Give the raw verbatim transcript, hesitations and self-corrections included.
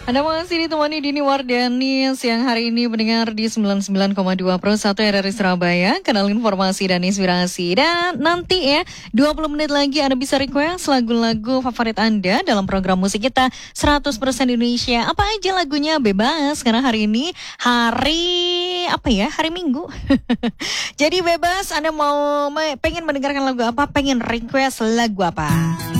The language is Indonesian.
Anda masih ditemani Dini Wardani siang hari ini mendengar di sembilan puluh sembilan koma dua Pro satu R R I Surabaya, kanal informasi dan inspirasi. Dan nanti ya, dua puluh menit lagi Anda bisa request lagu-lagu favorit Anda dalam program musik kita seratus persen Indonesia. Apa aja lagunya bebas, karena hari ini hari apa ya, hari Minggu. Jadi bebas, Anda mau pengen mendengarkan lagu apa, pengen request lagu apa.